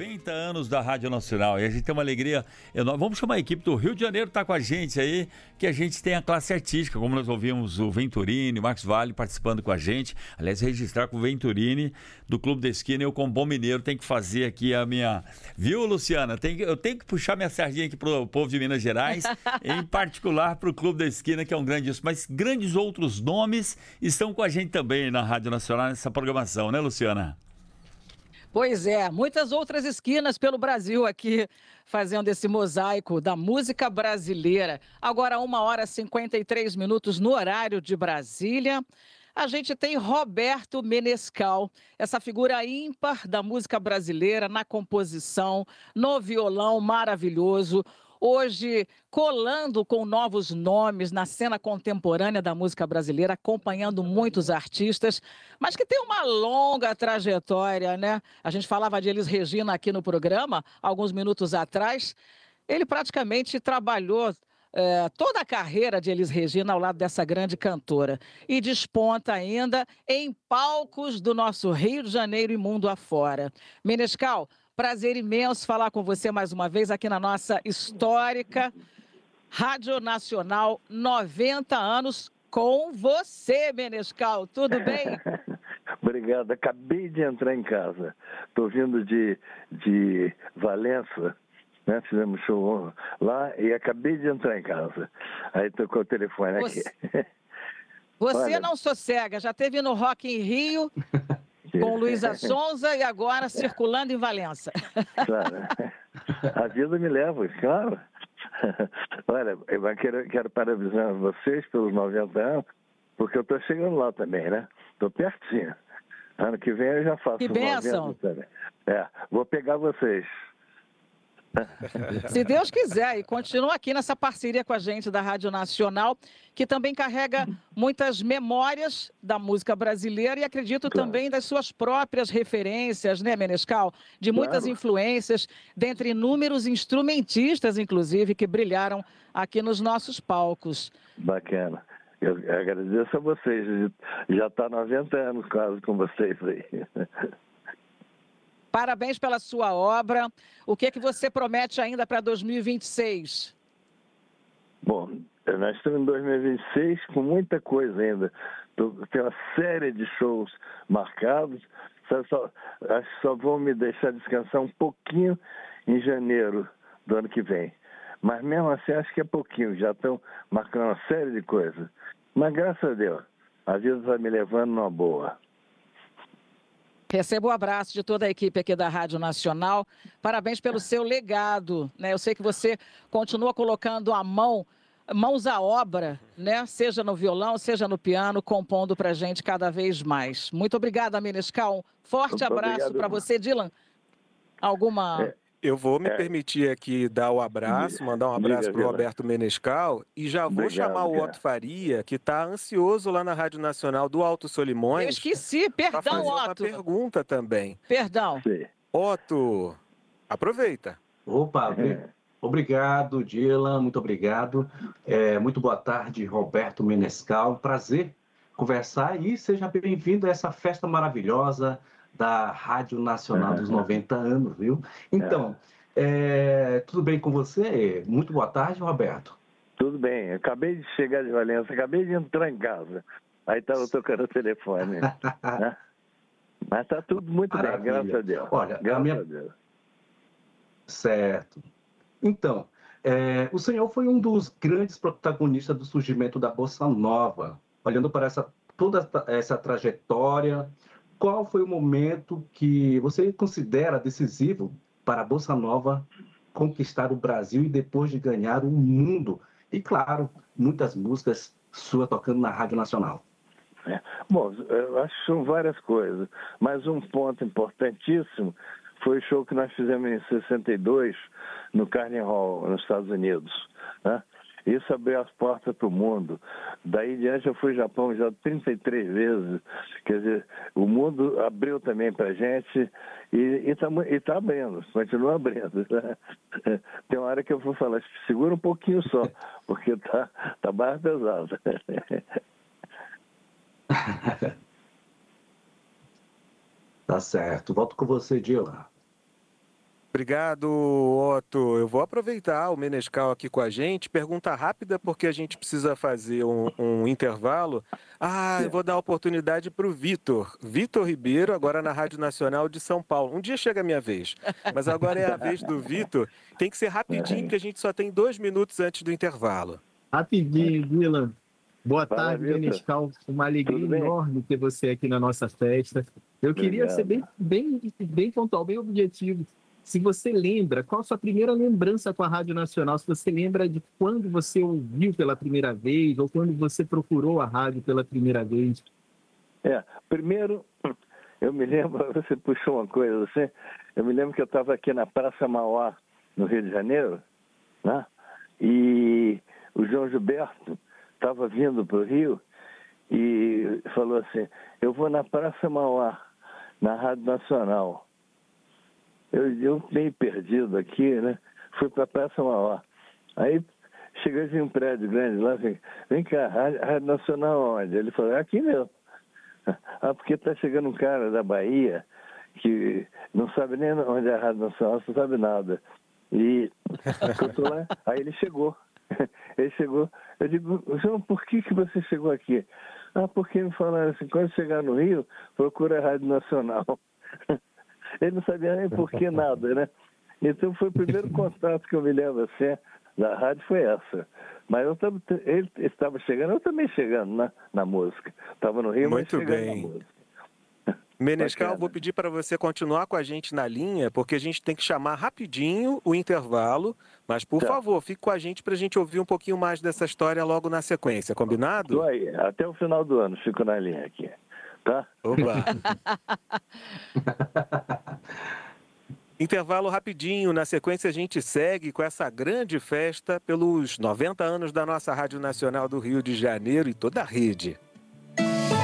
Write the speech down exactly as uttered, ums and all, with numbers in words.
noventa anos da Rádio Nacional e a gente tem uma alegria enorme. Vamos chamar a equipe do Rio de Janeiro, tá com a gente aí, que a gente tem a classe artística, como nós ouvimos o Venturini, o Marcos Valle participando com a gente. Aliás, registrar com o Venturini do Clube da Esquina, eu como bom mineiro tenho que fazer aqui a minha... Viu, Luciana? Tem que... Eu tenho que puxar minha sardinha aqui pro povo de Minas Gerais, em particular pro Clube da Esquina, que é um grande isso. Mas grandes outros nomes estão com a gente também na Rádio Nacional, nessa programação, né, Luciana? Pois é, muitas outras esquinas pelo Brasil aqui, fazendo esse mosaico da música brasileira. Agora, uma hora e cinquenta e três minutos no horário de Brasília. A gente tem Roberto Menescal, essa figura ímpar da música brasileira na composição, no violão maravilhoso. Hoje, colando com novos nomes na cena contemporânea da música brasileira, acompanhando muitos artistas, mas que tem uma longa trajetória, né? A gente falava de Elis Regina aqui no programa, alguns minutos atrás. Ele praticamente trabalhou é, toda a carreira de Elis Regina ao lado dessa grande cantora. E desponta ainda em palcos do nosso Rio de Janeiro e mundo afora. Menescal, prazer imenso falar com você mais uma vez aqui na nossa histórica Rádio Nacional, noventa anos com você, Menescal. Tudo bem? Obrigado. Acabei de entrar em casa. Estou vindo de, de Valença, né? Fizemos show lá e acabei de entrar em casa. Aí tocou o telefone você, aqui. Você Olha, não sossega, já esteve no Rock in Rio com Luísa Sonza e agora circulando em Valença. Claro. A vida me leva, claro. Olha, eu quero, quero parabenizar vocês pelos noventa anos, porque eu estou chegando lá também, né? Estou pertinho. Ano que vem eu já faço que bênção. também. É, vou pegar vocês. Se Deus quiser, e continua aqui nessa parceria com a gente da Rádio Nacional, que também carrega muitas memórias da música brasileira e acredito claro. também das suas próprias referências, né, Menescal? De muitas claro. influências, dentre inúmeros instrumentistas, inclusive, que brilharam aqui nos nossos palcos. Bacana. Eu agradeço a vocês. Já está noventa anos quase com vocês aí. Parabéns pela sua obra. O que é que você promete ainda para dois mil e vinte e seis? Bom, nós estamos em dois mil e vinte e seis com muita coisa ainda. Tem uma série de shows marcados. Só, só, acho que só vão me deixar descansar um pouquinho em janeiro do ano que vem. Mas mesmo assim acho que é pouquinho. Já estão marcando uma série de coisas. Mas graças a Deus, a vida está me levando numa boa. Recebo o abraço de toda a equipe aqui da Rádio Nacional. Parabéns pelo seu legado, né? Eu sei que você continua colocando a mão, mãos à obra, né? Seja no violão, seja no piano, compondo pra gente cada vez mais. Muito obrigada, Menescal. Um forte Muito abraço para você, Dylan. Alguma... É. Eu vou me é. permitir aqui dar o abraço, mandar um abraço para o Roberto Menescal e já vou Obrigado, chamar o Otto Faria, que está ansioso lá na Rádio Nacional do Alto Solimões. Eu esqueci, perdão, fazer Otto. Uma pergunta também. Perdão. Sim. Otto, aproveita. Opa, é. obrigado, Dylan, muito obrigado. É, muito boa tarde, Roberto Menescal. Prazer conversar e seja bem-vindo a essa festa maravilhosa da Rádio Nacional dos noventa anos, viu? Então, é. É, tudo bem com você? Muito boa tarde, Roberto. Tudo bem. Acabei de chegar de Valença, acabei de entrar em casa. Aí estava tocando o telefone. Né? Mas está tudo muito Maravilha. bem, graças a Deus. Olha, graças a minha... a Deus. Certo. Então, é, o senhor foi um dos grandes protagonistas do surgimento da Bossa Nova. Olhando para essa, toda essa trajetória... Qual foi o momento que você considera decisivo para a Bossa Nova conquistar o Brasil e depois de ganhar o mundo? E, claro, muitas músicas suas tocando na Rádio Nacional. É. Bom, eu acho que são várias coisas, mas um ponto importantíssimo foi o show que nós fizemos em sessenta e dois no Carnegie Hall, nos Estados Unidos, né? Isso abriu as portas para o mundo. Daí em diante eu fui ao Japão já trinta e três vezes. Quer dizer, o mundo abriu também para a gente e está tá abrindo, continua abrindo. Né? Tem uma hora que eu vou falar, segura um pouquinho só, porque está tá mais pesado. Tá certo. Volto com você, Dylan. Obrigado, Otto. Eu vou aproveitar o Menescal aqui com a gente. Pergunta rápida, porque a gente precisa fazer um, um intervalo. Ah, eu vou dar a oportunidade para o Vitor. Vitor Ribeiro, agora na Rádio Nacional de São Paulo. Um dia chega a minha vez, mas agora é a vez do Vitor. Tem que ser rapidinho, porque a gente só tem dois minutos antes do intervalo. Rapidinho, Dylan. Boa Fala, tarde, Vitor. Menescal. Uma alegria Tudo bem? enorme ter você aqui na nossa festa. Eu queria Obrigado. ser bem, bem, bem pontual, bem objetivo. Se você lembra, qual a sua primeira lembrança com a Rádio Nacional? Se você lembra de quando você ouviu pela primeira vez ou quando você procurou a rádio pela primeira vez? É, primeiro, eu me lembro, você puxou uma coisa assim, eu me lembro que eu estava aqui na Praça Mauá, no Rio de Janeiro, né? E o João Gilberto estava vindo para o Rio e falou assim, eu vou na Praça Mauá, na Rádio Nacional. Eu, eu meio perdido aqui, né? Fui para a Praça Mauá. Aí cheguei em um prédio grande lá, assim, vem cá, Rádio, Rádio Nacional onde? Ele falou, é aqui mesmo. Ah, porque está chegando um cara da Bahia que não sabe nem onde é a Rádio Nacional, não sabe nada. E eu tô lá, aí ele chegou. Ele chegou, eu digo, João, por que, que você chegou aqui? Ah, porque me falaram assim, quando chegar no Rio, procura a Rádio Nacional. Ele não sabia nem por que nada, né? Então foi o primeiro contato que eu me lembro assim, da rádio foi essa. Mas eu tava, ele estava chegando, eu também chegando na, na música. Estava no Rio, Muito mas chegando bem. na música. Menescal, Bacana. vou pedir para você continuar com a gente na linha, porque a gente tem que chamar rapidinho o intervalo, mas, por Tá. favor, fique com a gente para a gente ouvir um pouquinho mais dessa história logo na sequência, combinado? Tô aí, até o final do ano, fico na linha aqui, tá? Opa! Intervalo rapidinho, na sequência a gente segue com essa grande festa pelos noventa anos da nossa Rádio Nacional do Rio de Janeiro e toda a rede.